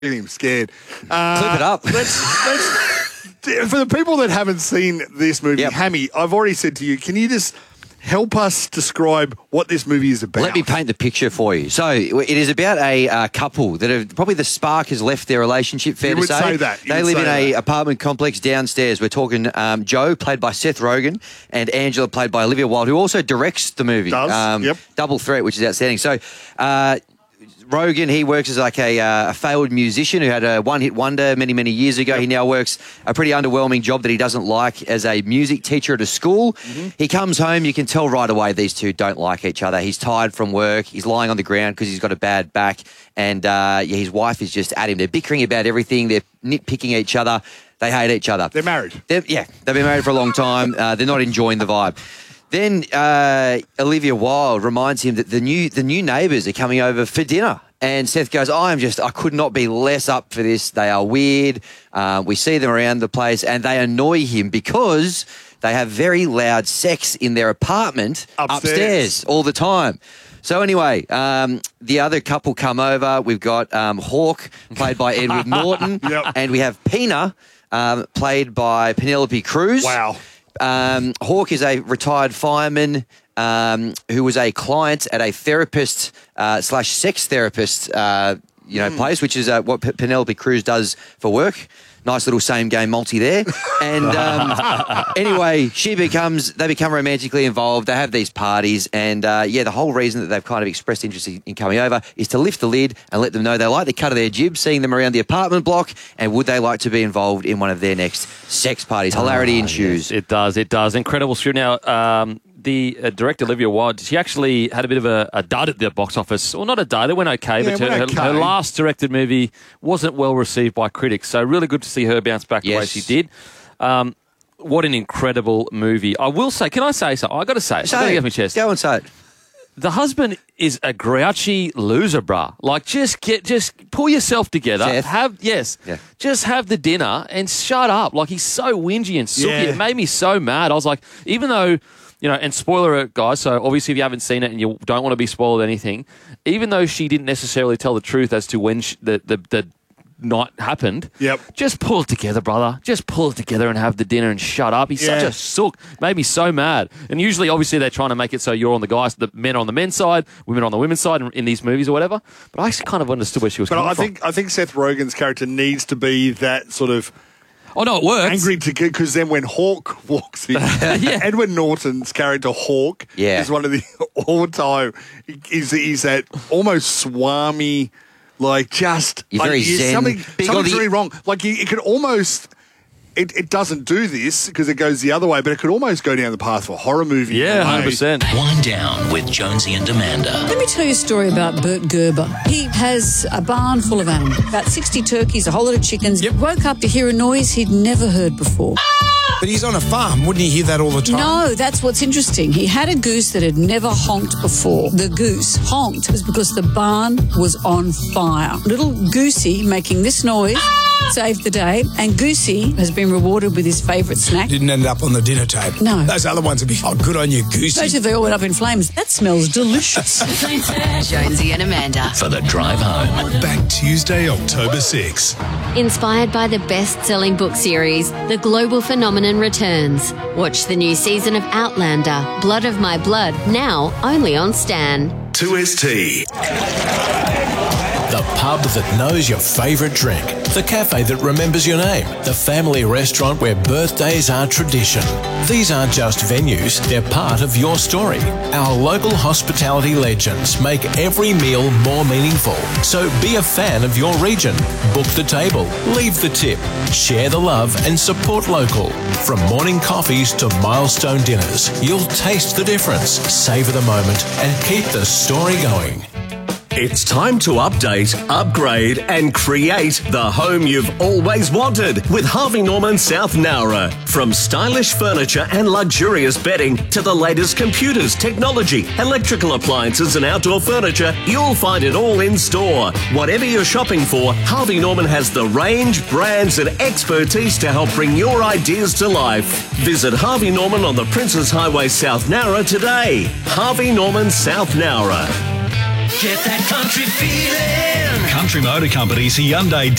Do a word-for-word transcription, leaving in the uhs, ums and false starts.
Getting him scared. Uh, Clip it up. Let's, let's, for the people that haven't seen this movie, Yep. Hammy, I've already said to you, can you just help us describe what this movie is about? Let me paint the picture for you. So it is about a uh, couple that have probably the spark has left their relationship. Fair You to would say, say that. You they would live in say a that. apartment complex downstairs. We're talking um, Joe, played by Seth Rogen, and Angela, played by Olivia Wilde, who also directs the movie. Does, Um, yep. Double threat, which is outstanding. So. Uh, Rogan, he works as like a, uh, a failed musician who had a one-hit wonder many, many years ago. Yep. He now works a pretty underwhelming job that he doesn't like as a music teacher at a school. Mm-hmm. He comes home, you can tell right away these two don't like each other. He's tired from work. He's lying on the ground because he's got a bad back. And uh, yeah, his wife is just at him. They're bickering about everything. They're nitpicking each other. They hate each other. They're married. They're, yeah, they've been married for a long time. Uh, they're not enjoying the vibe. Then uh, Olivia Wilde reminds him that the new the new neighbours are coming over for dinner. And Seth goes, I am just, I could not be less up for this. They are weird. Uh, we see them around the place and they annoy him because they have very loud sex in their apartment Upstairs, upstairs all the time. So anyway, um, the other couple come over. We've got um, Hawk, played by Edward Norton. Yep. And we have Pina, um, played by Penelope Cruz. Wow. Um, Hawk is a retired fireman um, who was a client at a therapist uh, slash sex therapist, uh, you know, mm. place, which is uh, what P- Penelope Cruz does for work. Nice little same game multi there. And um, anyway, she becomes, they become romantically involved. They have these parties. And uh, yeah, the whole reason that they've kind of expressed interest in coming over is to lift the lid and let them know they like the cut of their jib, seeing them around the apartment block. And would they like to be involved in one of their next sex parties? Hilarity oh, ensues. Yes, it does. It does. Incredible script. Now, um, the uh, director, Olivia Wilde, she actually had a bit of a, a dud at the box office. Well, not a dud. It went okay, yeah, but went her, okay. her last directed movie wasn't well received by critics. So really good to see her bounce back Yes. the way she did. Um, what an incredible movie. I will say, can I say something? i got to say it. Say I've got to it. get off my chest. Go and say it. The husband is a grouchy loser, bruh. Like, just get, just pull yourself together. Seth? Have yes, Yeah. just have the dinner and shut up. Like, he's so whingy and sooky. Yeah. It made me so mad. I was like, even though, you know, and spoiler alert, guys. So obviously, if you haven't seen it and you don't want to be spoiled anything, even though she didn't necessarily tell the truth as to when she, the the the night happened, Yep. just pull it together, brother. Just pull it together and have the dinner and shut up. He's such Yeah. a sook. Made me so mad. And usually, obviously, they're trying to make it so you're on the guys, the men are on the men's side, women are on the women's side in, in these movies or whatever. But I actually kind of understood where she was But coming I from. think I think Seth Rogen's character needs to be that sort of oh, no, it works. angry to get, because then when Hawk walks in, Yeah. Edward Norton's character Hawk Yeah. is one of the all time. He's he's that almost swami, like just You're like, very you- zen. something Big on something's the- really wrong. Like you, it could almost. It, it doesn't do this because it goes the other way, but it could almost go down the path of a horror movie. Yeah, in a one way. hundred percent. Wind Down with Jonesy and Amanda. Let me tell you a story about Bert Gerber. He has a barn full of animals, about sixty turkeys, a whole lot of chickens. Yep. Woke up to hear a noise he'd never heard before. But he's on a farm. Wouldn't he hear that all the time? No, that's what's interesting. He had a goose that had never honked before. The goose honked was because the barn was on fire. Little Goosey making this noise saved the day, and Goosey has been rewarded with his favourite snack. Didn't end up on the dinner table. No. Those other ones would be, oh, good on you, Especially Goosey. if they all went up in flames. That smells delicious. Jonesy and Amanda. For the drive home. Back Tuesday, October sixth. Inspired by the best-selling book series, The Global Phenomenon returns. Watch the new season of Outlander, Blood of My Blood, now only on Stan. two S T. The pub that knows your favourite drink. The cafe that remembers your name. The family restaurant where birthdays are tradition. These aren't just venues, they're part of your story. Our local hospitality legends make every meal more meaningful. So be a fan of your region. Book the table, leave the tip, share the love and support local. From morning coffees to milestone dinners, you'll taste the difference, savour the moment and keep the story going. It's time to update, upgrade and create the home you've always wanted with Harvey Norman South Nowra. From stylish furniture and luxurious bedding to the latest computers, technology, electrical appliances and outdoor furniture, you'll find it all in store. Whatever you're shopping for, Harvey Norman has the range, brands and expertise to help bring your ideas to life. Visit Harvey Norman on the Princes Highway South Nowra today. Harvey Norman South Nowra. Get that country feeling. Country Motor Company's Hyundai